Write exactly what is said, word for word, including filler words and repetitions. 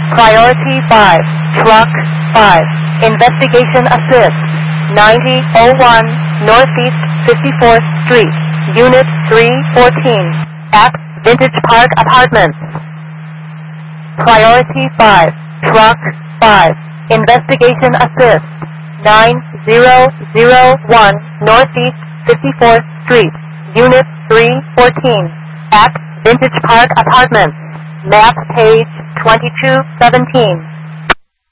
Priority five, Truck five, Investigation Assist, ninety oh one Northeast fifty-fourth Street, Unit three fourteen, at Vintage Park Apartments. Priority five, Truck five, Investigation Assist, nine thousand one Northeast fifty-fourth Street, Unit three fourteen, at Vintage Park Apartments. Map page twenty-two seventeen.